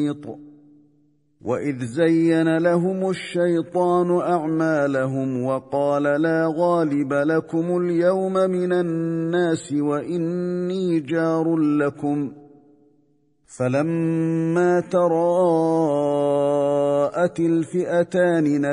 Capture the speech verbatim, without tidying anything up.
محيط. وإذ زين لهم الشيطان أعمالهم وقال لا غالب لكم اليوم من الناس وإني جار لكم، فلما تراءت الفئتان